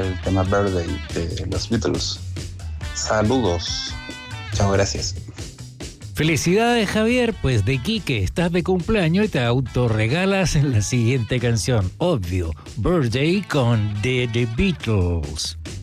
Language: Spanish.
el tema Birthday de los Beatles. Saludos. Chao, gracias. Felicidades, Javier, pues de Quique estás de cumpleaños y te autorregalas en la siguiente canción, obvio, Birthday con The Beatles.